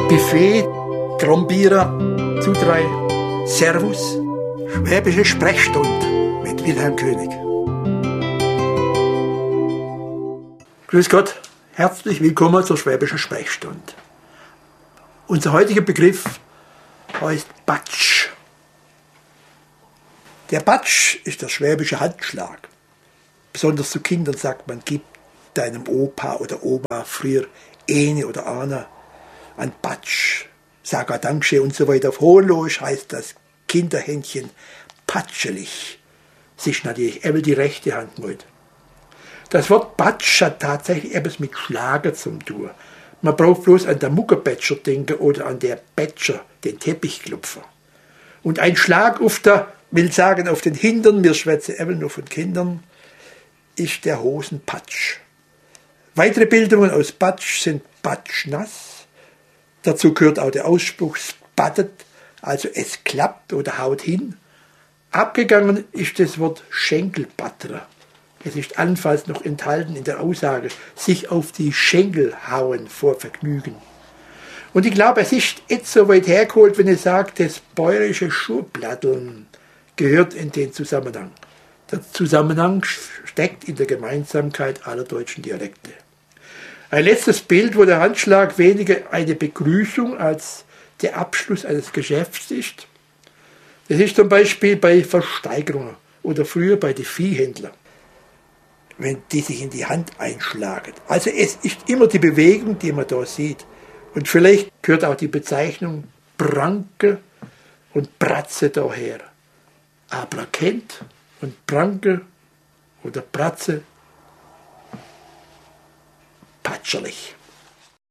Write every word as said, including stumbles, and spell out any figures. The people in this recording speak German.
Buffet, Trombierer, zu drei, Servus, Schwäbische Sprechstunde mit Wilhelm König. Grüß Gott, herzlich willkommen zur Schwäbischen Sprechstunde. Unser heutiger Begriff heißt Batsch. Der Batsch ist der schwäbische Handschlag. Besonders zu Kindern sagt man, gib deinem Opa oder Oma früher Ene oder Ana ein Batsch. Sag ein Dankeschön und so weiter. Auf Hohenloisch heißt das Kinderhändchen patschelig. Sich natürlich eben die rechte Hand mit. Das Wort Batsch hat tatsächlich etwas mit Schlager zu tun. Man braucht bloß an der Muckerbätscher denken oder an der Bätscher, den Teppichklopfer. Und ein Schlag auf der, will sagen auf den Hintern, wir schwätzen eben nur von Kindern, ist der Hosenpatsch. Weitere Bildungen aus Batsch sind batschnass. Dazu gehört auch der Ausspruch spattet, also es klappt oder haut hin. Abgegangen ist das Wort Schenkelbatterer. Es ist allenfalls noch enthalten in der Aussage, sich auf die Schenkel hauen vor Vergnügen. Und ich glaube, es ist jetzt so weit hergeholt, wenn ich sage, das bäuerische Schurplatteln gehört in den Zusammenhang. Der Zusammenhang steckt in der Gemeinsamkeit aller deutschen Dialekte. Ein letztes Bild, wo der Handschlag weniger eine Begrüßung als der Abschluss eines Geschäfts ist. Das ist zum Beispiel bei Versteigerungen oder früher bei den Viehhändlern, wenn die sich in die Hand einschlagen. Also es ist immer die Bewegung, die man da sieht. Und vielleicht gehört auch die Bezeichnung Pranke und Bratze daher. Aber kennt und Pranke oder Bratze patscherlich.